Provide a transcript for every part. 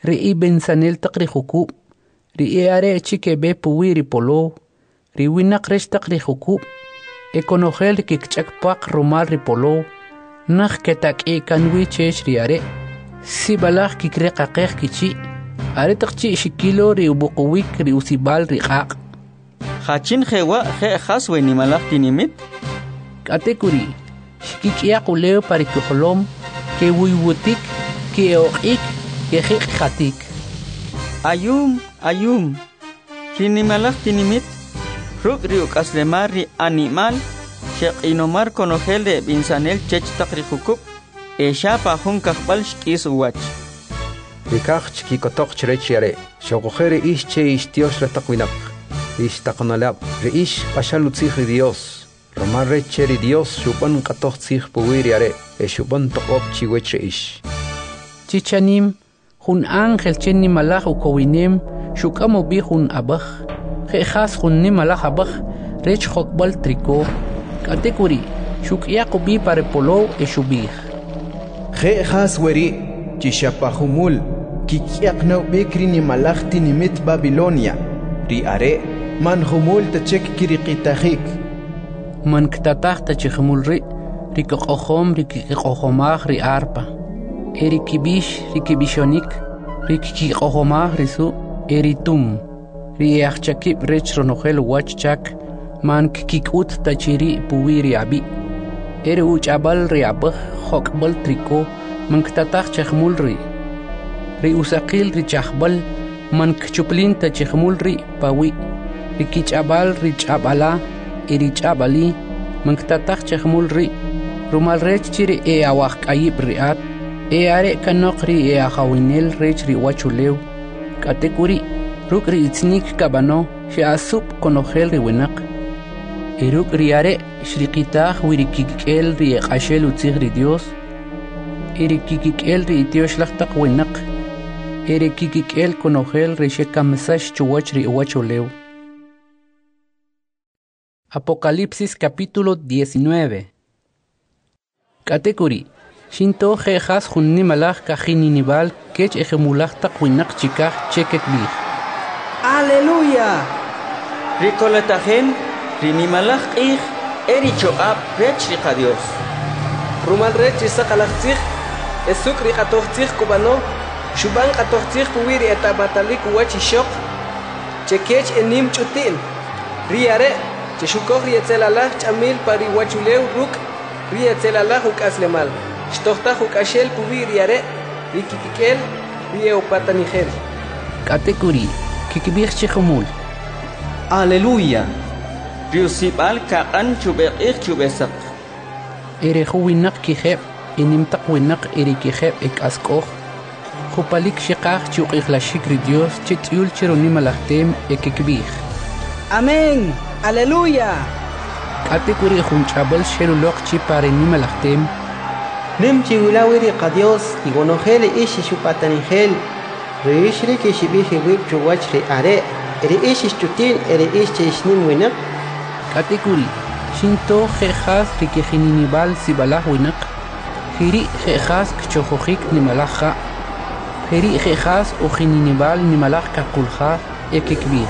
Ri bensanel taqri hukub. Ri are chike be puwiri polo. Ri winak resh taqri hukub. Ekonogel kikchak pak rumal ri polo. Nakh ketak kanwi chesh ri are. Si balak kikre kakek kichi. Are takchi shikilo ri ubukuwik ri usibal ri kak. Hachin hewa he haswe ni malak tinimit? Katekuri. Shikikia kuleo parikuholom. Ke wiwutik. Ke oqik. Ke khatik. Ayum. Kini malak tinimit. Ruk riuk aslemar ri animal. Shek inomar konogel de binsanel chech takri hukub. Esha pa hun kakbal shkis uwach. Rikach chiki kotok chrechiare. Shokojere ish che ish tios retakwinak. Ish takonalab. Re ish pashalu tzihri Dios. Romar recheri Dios shuban katok tzih puwiriare. E shuban tokop chiweche ish. Chichanim. Hun ángel chenni malach ukowinem. Shukamo bi hun abach. Khas hun ni malach abach. Rech hokbal triko. Katekuri. Shuk yakubi pare polo e shubih. Khas weri. Chishapahumul. Kikiak no bekri ni malach tinimit Babilonia. Ri are. Man humul ta chek kirikitahik. Man ktatah ta chihumul ri. Rikokohom rikikohomah ri arpa. Erikibish rikibishonik. Rikikohomah risu. Eritum. Riachchakib rech ronogel wachchak. Man kikut ta chiri puwiri abi. Eri uchabal ri abah hokbal triko. Man ktatah chihumul ri. Ri usaqil ri chahbal. Man kchuplin ta chihumul ri pawi. Rikichabal richabala. Irichabali. Man ktatah chihumul ri. Rumal rech chiri e awak ayib riat. E are kanokri e ahawinel rech ri wachulew. Katekuri. Ruk ri itznik kabano. She asup konogel ri winak. Iruk ri are shriqitah wirikikel ri qashel utzig ri Dios. Irikikel ri Dios laqtaq winak. Irikikel konogel ri shekamasash chuwach ri wachulew. Apocalipsis capítulo 19. Katekuri. Shinto jejas junni malach kajininival kech ejemulach taqwinak chikaj chekek bih. Aleluya. Ricoletajen, rinimalach ij, ericho ab rech rica Dios. Rumal rech isakalachtzig, esuk riqatochtzig kubano, shuban qatochtzig puwiri etabatalik uwachishok, chekech enim chutin. Riare, cheshukoj rietzelalach chamil pari wachulew ruk, rietzelalach ukaslemal. Shtochtah ukashel puwiri are, rikikikel, rieopatanigel. Katekuri, kikibih chehumul. Aleluya. Riusibal kaqan chubeqih chubesak. Erejuwinak kijeb, inimtak winak erikijeb ek askoh. Jupalik shikaj chuqijlashik ri Dios chityul chironimalachtem ekikbih. Amén. Aleluya. Katekuri junchabal sherulok chiparenimalachtem. Nem chiwilawiri qa Dios igonogel ishi chupatanigel. Reishri kishibije wib chuwach ri are. Eri ishi chutin eri ishi ishnim winak. Katekuri. Shinto jejas rikijininibal sibalah winak. Hiri jejas kchojohik nimalaja. Hiri jejas ujininibal nimalaj kakulja ekikbih.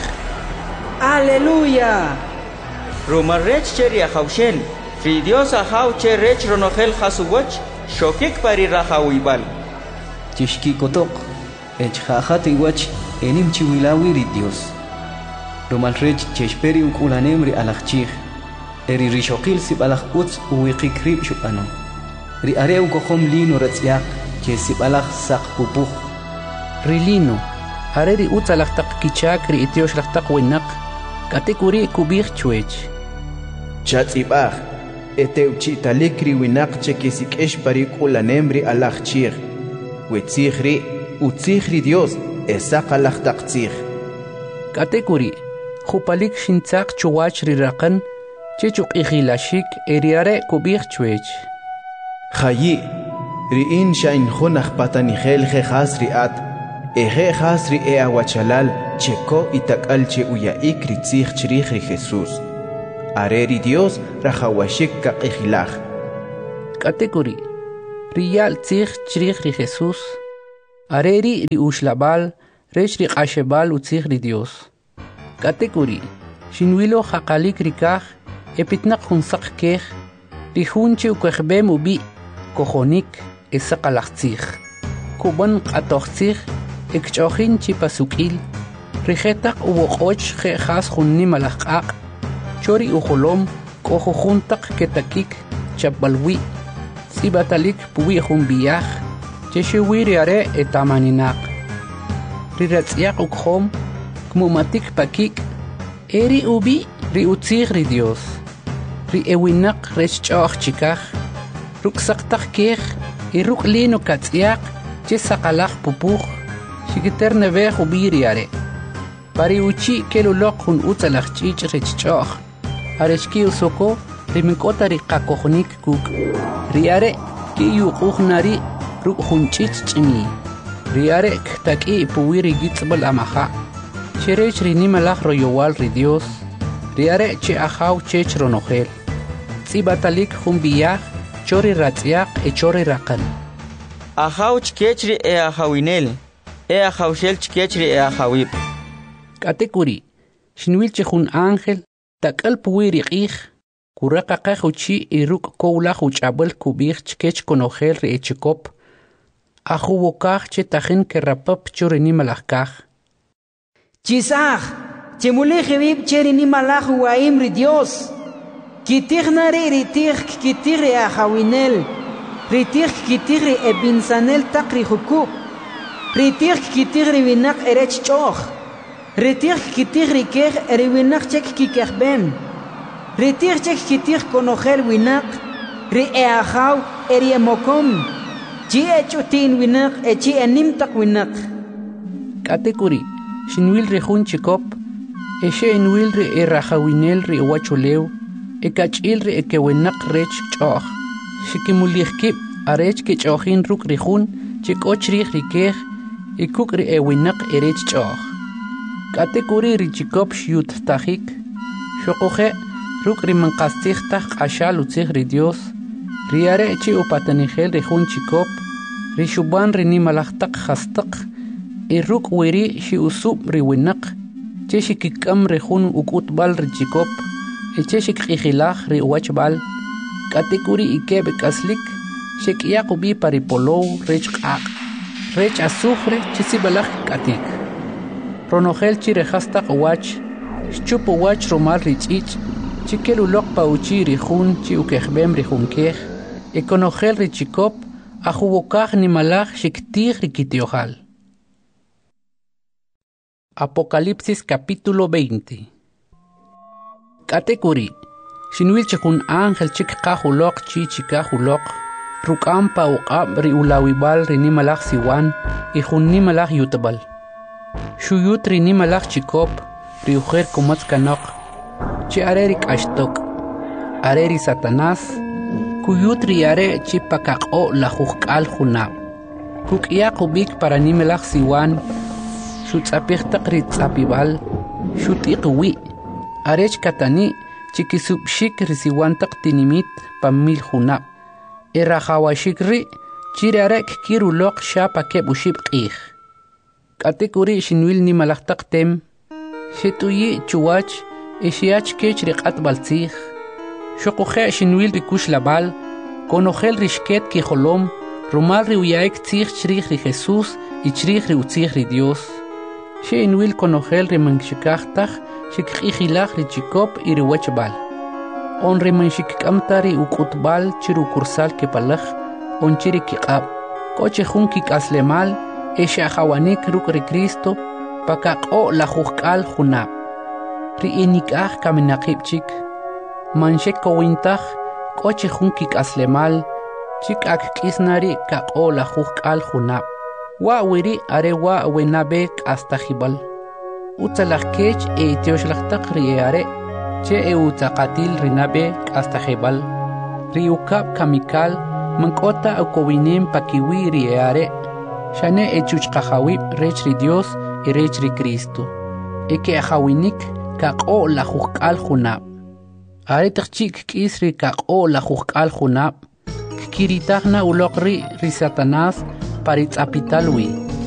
Aleluya. Rumarrech cheri ahaushel. Fi Dios ahau che rech ronogel hasuwach. Shokik pari rahawibal. Chishki kotok. Echjajat iwach enim chiwilawiri Dios. Rumarrech cheshperi ukulanemri alachchig. Eri rishokil sibalach utz uwiqikrib shupano. Ri areu kohom lino ratzyak che sibalach sak pupuj. Rilino. Areri utz alachtak kichak ri itiosh lachtak winak. Katekuri kubih chuech. Chatzibach. Eteuchitalik winak chekisikesh parikulanemri alachchig. Wetzigri utzigri Dios esakalachtaktzig. Katekuri. Jupalik shintzak chuwach ri raqan. Chechuk ikhilashik eriare kubih chuech. Khayi. Riin shain khunach patanigel jejas riat. Ejejas ri eawachalal cheko itakal che uyaik ritzig chirij ri Jesús. Areri Dios rajawashik ka ikhilaj. Katekuri. Riyal tzig chirij ri Jesús. Areri ri ushlabal, rech ri qashebal utzig ri Dios. Katekuri, shinwilo haqalik rikaj, epitnak hunsak kej, ri hunchi ukwejbem ubi, kojonik, esaqalachtzig. Kuban qatochtzig, ekchochin chipasukil, rijetak uwoqoch jejas junni malajqaq, chori ujolom, kojohuntak ketakik, chapbalwi, sibatalik puwi junbiyaj, cheshiwiri are etamaninak. Riratziak ukhom, kmumatik pakik, eri ubi ri utzig ri Dios. Ri ewinak rechchoch chikaj, ruksaktak kej, iruk lino katziak, chesakalaj pupuj, shikiter nevej ubiri are. Pari uchi kelulok hun utzalaj chich rechchoch, arechki usoko, riminkota ri qakojonik kuk. Ri are ki yuqujnari ruk hun chich chimi. Ri are ktaki puwiri gitzbal amaja. Cherech ri nimalaj royowal ri Dios. Ri are che ajaw chech ronojel. Tzibatalik hun biyaj, chori ratziak e chori raqan. Ajaw chkechri e ajawinel, e ajawshel chkechri e ajawib. Katekuri, shinwil chehun ángel, takal puwiri qij, kuraka qajuchi iruk koula juchabel kubij chkech konojel ri echikop, ajuwokaj chetajin kerapap chorini malajkaj. Chisaj, chemuleje vib cherini malaj waim ri Dios. Kitignari ritij kitigri ajawinel, ritij kitigri ebinsanel takri jukub, ritij kitigri winak erech choch, ritij kitigri kej eriwinak chek kikejben, ritij chek kitig konojel winak, ri eajaw eri emokom, chi echutin winak echi enimtak winak. Katekuri, shinwil rejun chikop, eshe enwil ri erajawinel ri wachulew, ekachil ri ekewenak rech choch, shikimulihkip arech ke chochin ruk rijun, chikochri rikej, ikuk ri ewinak erech choch. Katekuri ri chikop shiyut tajik, shokoje ruk ri mankastig taj qashal utzig ri Dios, ri are chi upatanijel rijun chikop, ri shuban ri nimalajtak jastak, iruk wiri shi usub ri winak, che shikikam rijun ukutbal ri chikop, echeshik qijilaj ri wachbal, katekuri ikeb kaslik, shek yaqubi paripolow rech qaq, rech azufre chisibalaj katik. Ronojel chirejastaq wach, chupo wach romal ri chich, chikelulok pauchi ri jun chi ukejbem ri junkej, ekonojel ri chikop, ajuwokaj nimalaj shiktij ri kitiojal. Apocalipsis capítulo 20. Katekuri, shinwil chikun ángel chik qajulok chi chikajulok, ruk'ampa uqab ri ulawibal ri nimalaj siwan, ijun nimalaj yutbal. Shuyut ri nimalaj chikop, ri ujer komatz kanok, chi are ri k'ashtok, are ri Satanás, kuyut ri are chi pakaq'o la jujk'al junab. Kuk'iyaq ubik para nimalaj siwan, shutz'apijtaq ri tz'apibal, shut'iq wi', arech katani chikisubshik risiwantaq tinimit pamil junab. Erajawashik ri chirarek kirulok shapa kebushib q'ij. Katekuri shinwil nimalajtaq tem, shetuyi chuwach eshiach kech ri q'atbal tzij. Shoquje shinwil ri kushlabal, konojel ri shket kijolom, rumal ri uyaik tzij chrij ri Jesús y chrij ri utzij ri Dios. Shinwil konojel ri manxikajtaj, shikqijilaj ri chikop y ri wachbal. On ri manxikkamta ri ukutbal chiru kursal kepalaj, on chiri kiqab. Koche jun kikaslemal, eshe ajawanik ruk ri Cristo, pakaq'o la jujk'al junab. Ri inikaj kaminaqibchik, manxek kowintaj, koche jun kikaslemal, chikak kisnari kaq'o la jujk'al junab. Wa wiri are wa wenabe hasta jibal. Utzalaj kech e teoshlajtaq ri are, che e utzaqatil rinabe hasta jibal. Ri ukab kamikal, mankota ukowinem pakiwi ri are, shane e chuchqajawib rech ri Dios y rech ri Cristo. E ke ajawinik kaq'o la jujk'al junab. Are taqchik k'is ri kaq'o la jujk'al junab, kiritaqna uloq ri Satanás paritz'apitalwi,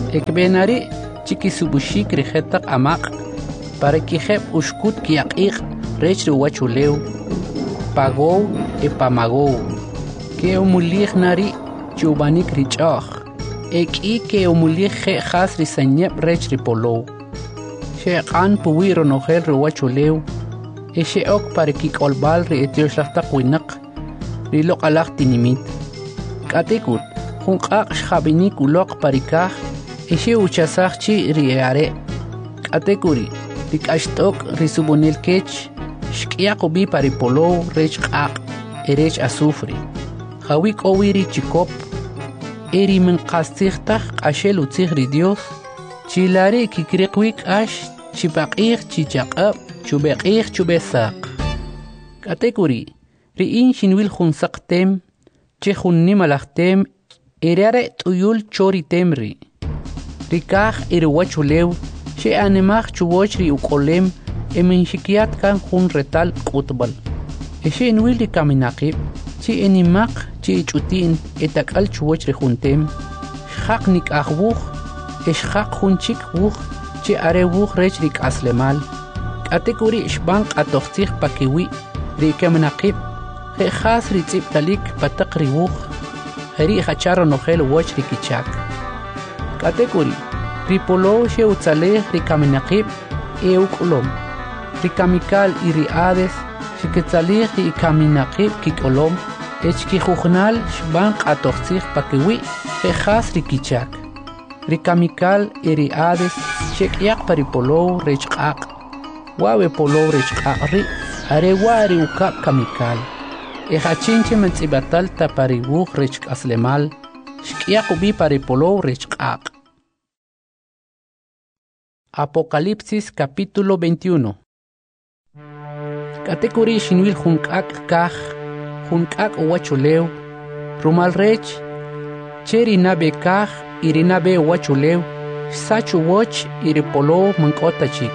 ekbenari chikisubushik rijetak amaq para kijeb ushkut kiaqiq rech ruwachuleu pagou epamagou ke omulih nari chubanik richah eki ke omulih khas risanyep rech ripolou sheqan puwiro nohel ruwachuleu esheok para kikolbal ri etioshlataq winaq rilok alaq tinimit katikut hunqaq xabinik ulok parikaj eshe uchasaq chi riare katekuri rikashtok risubonil kech shkiaqubi paripolo rech qaq erech azufre hawik owiri chikop eri min qastigtaj qashel utzig ri Dios chilari kikriqwik ash chipaqij chichaqab chubeqij chubesaq katekuri riin shinwil khunsaqtem che khunni malaqtem erare tuyul chori temri rikaj irwachulew she animaj chuwoch ri uqolem eminshikiyat kan khun retal qutbal eshe inwil ri kaminaqib chi enimaq chi chutin etakal chuwoch ri khuntem khaq nik akhbuj eshkhaq khunchik buj chi are buj rech ri kaslemal katekuri ishban qatoqtij pakiwi ri kaminaqib khas ri tsiptalik pataqri buj heri khacharo nohel woch ri kichak katekuri ripolo she utzalej ri kaminaqib euqlom ri kamikal iri ades shiketzalej ri kaminaqib kikolom echki khujnal shban qatoqtij pakiwi khas ri kichak ri kamikal iri ades shekyaq paripolo rechqaq wawe polo rechqaq ri are wari ukap kamikal ejachinche mentsibatal taparibuj rech aslemal shkiaqubi paripolo rechqaq Apocalipsis capítulo 21 Katekuri shinwil junkak kaj junkak wachuleu rumal rech cheri nabe kaj irinabe wachuleu sachu woch iripolo mankotachik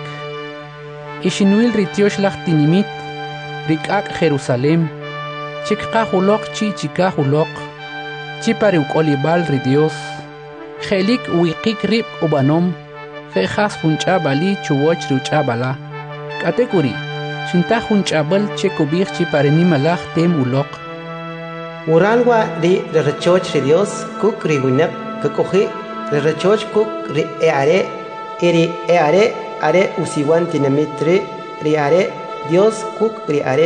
ishinwil ritiosh lachtinimit rikak Jerusalem chikqahulok chikahulok chipari uqolibal ri Dios khelik wiqik rib ubanom khas hunch'abali chuwoch ruch'abala katekuri shinta hunch'abal chekubij chipari nimalaj tem ulok Uralwa ri rechoch ri Dios kuk ri winaq kakoji ri rechoch kuk ri eare eri eare are usiwan tinamitri ri are Dios kuk ri are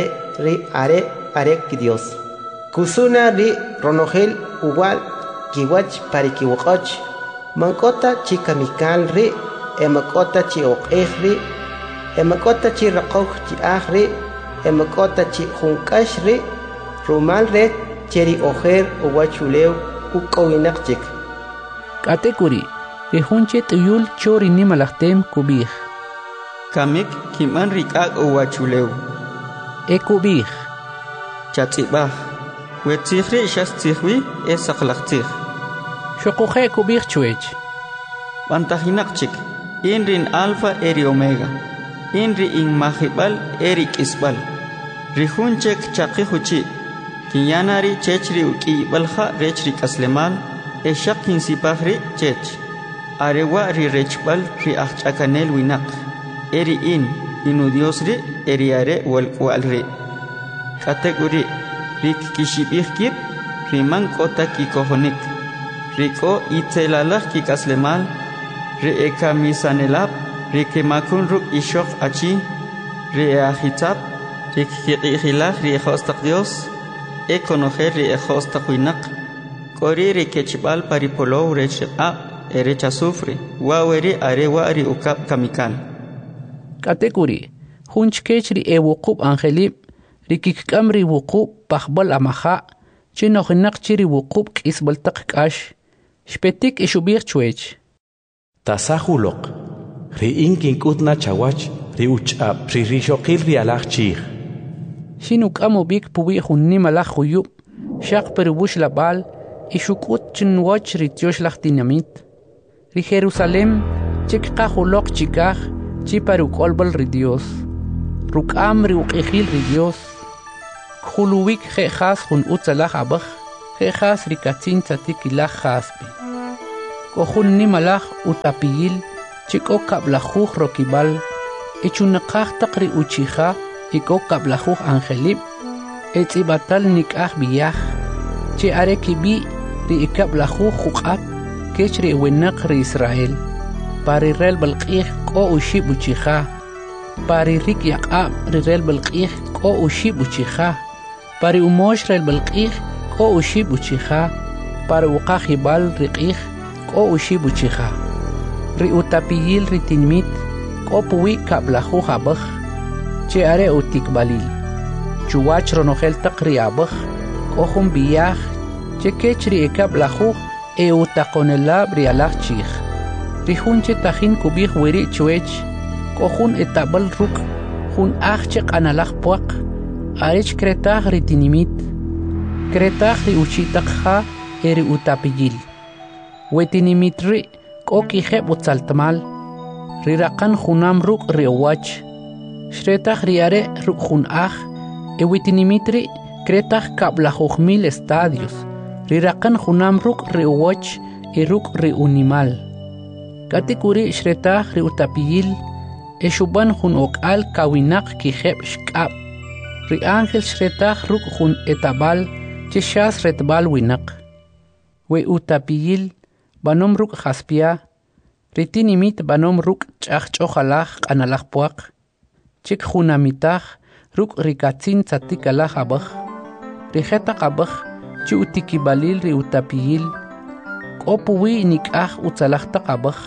arek Dios kusuna ri ronogel uwal kiwach parikiwaqach mankota chikamikal ri emakota chi oqej ri emakota chi raqoj chi aj ri emakota chi junkash ri rumal re cheri ojer uwachulew uqowinaq chik katekuri ri junche tuyul chori nimalajtem kubij kamik kiman rik'aq uwachulew ekubij chatzibaj wetzijri shastzijwi esaqlaqtzij shoquje kubij chuech bantajinaqchik inrin alfa eri omega inri inmajibal eri kisbal rijunchek chaqijuchi kinyanari chechri uq'ibalja rechri kaslemal eshaq kinsipajri chech arewa ri rechbal ri ajch'akanel winaq eri inu diosri eri are walqwalri kategori rik kishibijkib riman kota kikojonik riko itzelalaj kikaslemal ri ekamisanelab ri kemakun ruk ishok achi ri ahitzab ri kiqijilaj ri ejostaq Dios ekonojer ri ejostaq winaq kori ri kechbal paripolo rechiqa erecha sufre waweri arewa ri ukap kamikal kategori hunchkech ri ewuqub angelib rikikam ri wuqub pajbal amaja chinojinaq chiri wuqub k'isbaltaq k'ash shpetik ishubij chuech tasajulok ri inkin k'utna chawach ri uch'ab ri rishoqil ri alaj chij shinuk'amu bik puwi junni malaj juyub shaq peribush labal ishuk'ut chinwoch ri tiosh laj dinamit ri Jerusalem chikqajulok chikaj chipari uq'olbal ri Dios ruk'am ri uq'ijil ri Dios khuluwik jejas jun utzalaj abaj jejas ri katzin tzatik ilaj jaspe kohun ni malach utapiyil chiko kablajuj rokibal echunaqaj taqri uchija iko kablajuj angelib etzibatal nikaj biyaj che arekibi ri ikablajuj juqat kech ri wenaq ri Israel pari rel balqij ko ushib uchija pari rik yaqab ri rel balqij ko ushib uchija pari umosh rel balqij ko ushib uchija pari uqajibal riqij ko ushib uchija ri utapiyil ri tinmit ko puwi kablajuj abaj che are utikbalil chuwach ronojel taqri abaj kohum biyaj che kech ri ikablajuj utaqonelab ri alaj chij ri jun che tajin kubij wiri chuech kohun etabal ruk jun aj che q'analaj puaq arech kretaj ri tinimit kretaj ri uchitaqja eri utapiyil wetinimit ri k'o kijeb utzaltmal ri raqan junam ruk ri owach shretaj ri are ruk jun aj wetinimit ri kretaj kablajujmil estadios ri raqan junam ruk ri owach ruk ri unimal katikuri shretaj ri utapiyil shuban jun ok'al kawinaq kijeb xk'ab ri ángel shretaj ruk jun etabal che xas retbal winaq we utapiyil banom ruk jaspia ri tinimit banom ruk ch'aj ch'ojalaj q'analaj puaq chik junamitaj ruk ri katzin tzatik alaj abaj ri jetaq abaj chi utikibalil ri utapiyil k'o puwi nik'aj utzalaj taq abaj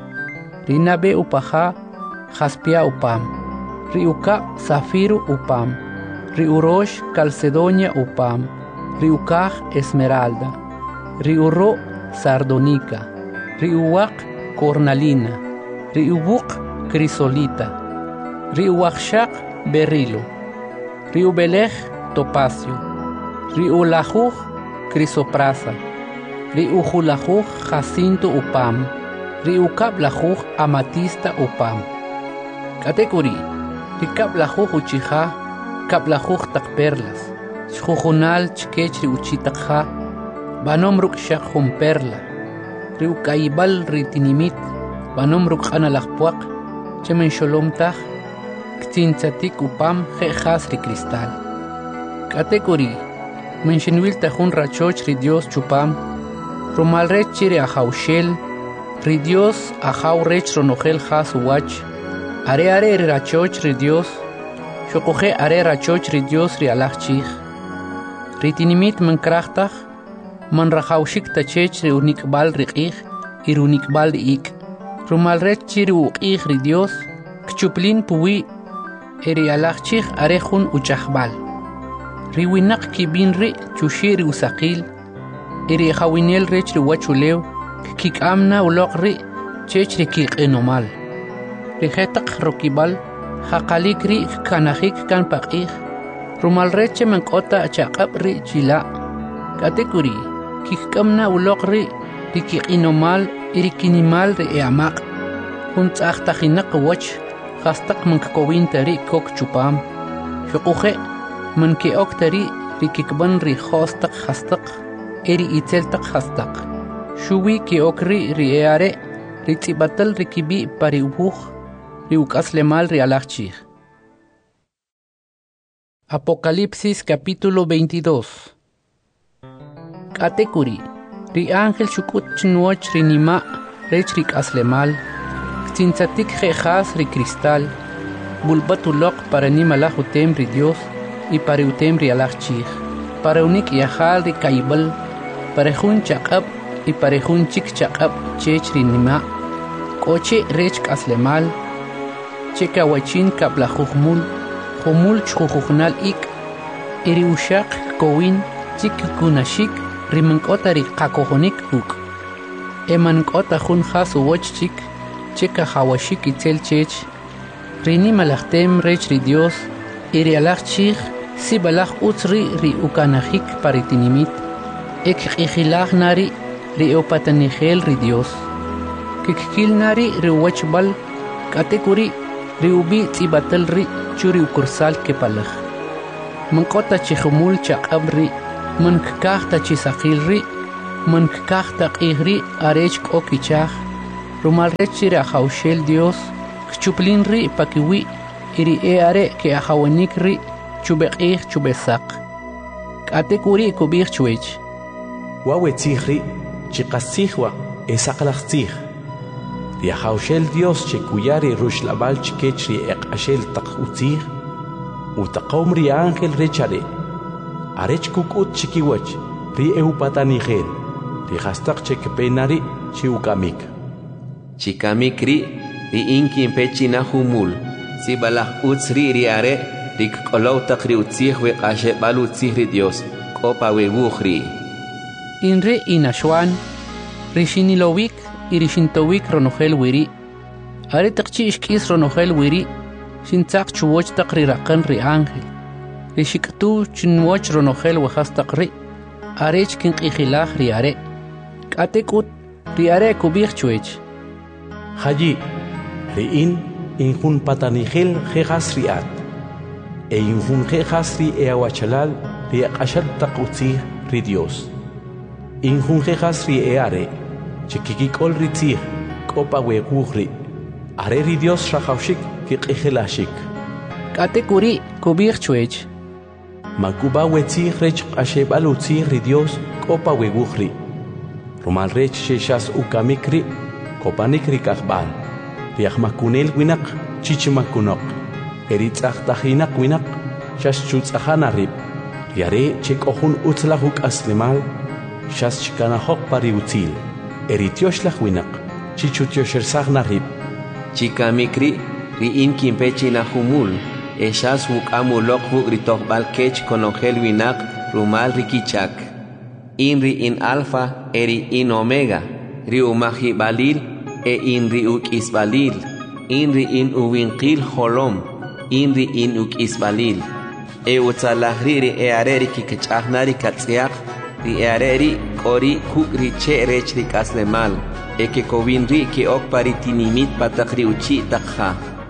ri nabe upaja jaspia upam ri uka zafiro upam ri urosh calcedonia upam ri ukaj esmeralda ri uro sardonica ri uwaq cornalina ri ubuq crisolita ri uwaqshaq berilo ri ubelej topacio ri ulajuj crisoprasa ri ujulajuj jacinto upam ri ukablajuj amatista upam katekuri ri kablajuj uchija kablajuj taq perlas xjujunal chkech ri uchitaqja banom ruk xaq jun perla ri ukaybal ri tinimit banom ruk q'analaj puaq chemen xolomtaj ktzintzatik upam je'jas ri cristal katekuri menxinwil tajun rachoch ri Dios chupam rumal rech chi ri ajawxel ri Dios ajaw rech ronojel jas uwach are ri rachoch ri Dios xoquje are rachoch ri Dios ri alaj chij ri tinimit menkrajtaj man rajawxik tachech ri unikbal ri q'ij y ri unikbal ri ik rumal rech chi ri uq'ij ri Dios kchuplin puwi eri alaj chij are jun uchajbal ri winaq kibin ri chuxi ri usaqil eri jawinel rech ri wachulew kik'amna uloq ri chech ri kiq'inomal ri jetaq rokibal jaqalik ri kanajik kan paq'ij rumal rech menk'ota chaq'ab ri chila katekuri kik'amna uloq ri kiq'inomal ri kinimal ri eamaq jun tz'ajtajinaq wach jastaq mankowin tari kok chupam xuquje mankeok tari ri kikban ri jostaq jastaq eri itzeltaq jastaq shuwi keok ri eare ri tzibatal ri kibi pari ubuj ri uk'aslemal ri alaj chij Apocalipsis capítulo 22 katekuri ri ángel xuk'ut chnuoch ri nima rech ri k'aslemal tzintzatik je'jas ri cristal bulbat uloq para nimalaj utem ri Dios y para utem ri alaj chij para unik yajal ri kaybal para jun chaq'ab y para jun chik chaq'ab chech ri nima k'oche rech k'aslemal che kawachin kablajujmul jumul chjujujnal ik eri ushaq kowin chik kunashik ri mank'ota ri qakojonik uk emank'ota jun jas uwoch chik che kajawashik itzel chech ri nimalajtem rech ri Dios eri alaj chij si balaj utz ri ukanajik pari tinimit ek q'ijilaj nari ri opatanijel ri Dios kikil nari ri uwachbal katekuri ri ubi tzibatal ri churi ukursal kepalaj mank'ota chijumul chaq'ab ri mankakaj tachisaqil ri Mankakta qihri arech okichaj. Rumal rechira haushel Dios. Kchuplin ri pakiwi. Iri are ke ahawanik ri. Chubekih chubesak. Katekuri kubir chuech. Wawetzihri, chikasihwa, esakalachzih. Riahaushel Dios chekuyari rushlabal chikechri ekashel takutzih. Utakomri ángel rechare. Arech kukut chikiwach, ri eupatanigel. Rihastak chekpenari chiukamik. Chikamik ri inki pechina humul. Si balach utzri riare, rik kolautak ri utzih we kashe balutzih ri Dios. Kopa we wuchri. Inre inashwan, rishinilowik, irishintowik ronogel wiri. Are takchi ishkis ronogel wiri, shintak chuwoch takri rakan ri ángel. Rishiktu chinwoch ronogel wahastak ri, arech kin qihilach ri are. Katekut ri are kubir chuech. Haji, ri injun patanigel jejas riat. E injun jejas ri eawachalal ri akashal takutzih ri Dios. Injunjejas ri eare, chikikikol ritzih, kopa wegugri, are ri Dios rajaushik kikijelashik. Katekuri kubir chuech. Makuba wetzih rech ashebal utzih ri Dios, kopa wegugri. Romal rech sheshas ukamikri, kopanikri kakbal. Riachmakunel winak, chichimakunok. Eritzach tajinak winak, shashchutzahanarib. Riare chek ohun utzlahuk aslimal. Shas chikanahok pariutzil, eritioshlah winak, chichutioshersag narib. Chikamikri, ri inkin pechina humul, shas wukamulok wuk ritoch balkech konogel winak, rumal rikichak. Inri in alfa, eri in omega, ri umahi balil, inri uk isbalil, inri in uwinkil holom, inri in uk isbalil. Utzalahri ri areri kikachnari katziak, ri areri kori kukri che rechri kaslemal eke kovin-ri ke ok paritinimit patakri uchi takha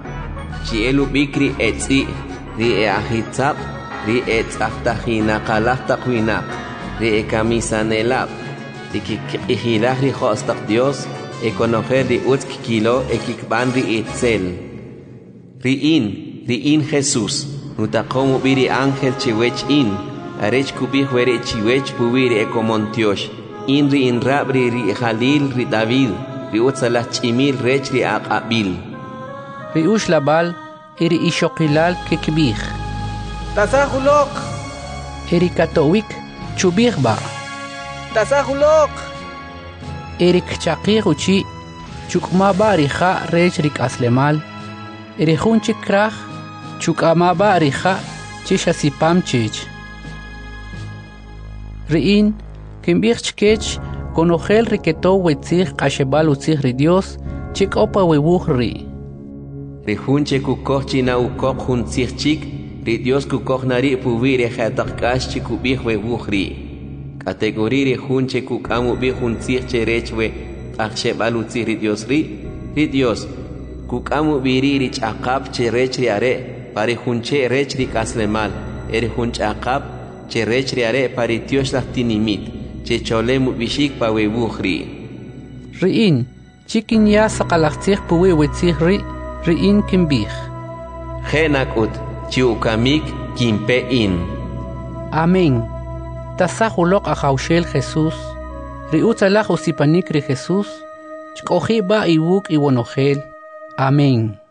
chi elu bikri etzi ri ahitzap ri etzaftahina kalahtakuinak ri ekamisanelap ri kikihilach ri hostak Dios ekonojer ri utzkikilo ekikban ri etzel ri in Jesús nutakomu biri ángel chiwech in arech kubih were chiwech puwiri ekomontiosh inri in rabri ri Jalil ri David ri utzalah chimil rech ri aqabil ri ushlabal iri ishokilal kekbih tasahulok iri katowik chubih ba tasahulok iri kchaqih uchi chukma ba ri kha rech ri kaslemal iri khun chikrah chukama ba ri kha chishasipam chich Riin, kimbich chkech, konogel riketo wetzich kashebal utzich ri Dios, chik opa webuch ri. Rihunche kukoch china ukok huntzich chik, ri Dios kukoch nari puvire jatakash chikubich webuch ri. Kategori rihunche kukamu bich huntzich cherechwe, akshebal utzich ri Dios, kukamu biri ri chakap cherech ri are, pari hunche rech ri kaslemal, eri hunch akap, che rechri are paritiosh tinimit, che cholemu bishik pa webuchri. Riin, chikin ya sakalachtzich puwe wetzich riin kimbich. Genakut, chiukamik kimpe in. Amén. Tasahulok ahaushel Jesús. Riutzalach usipanik ri Jesús. Chkoji ba iwuk iwonogel. Amén.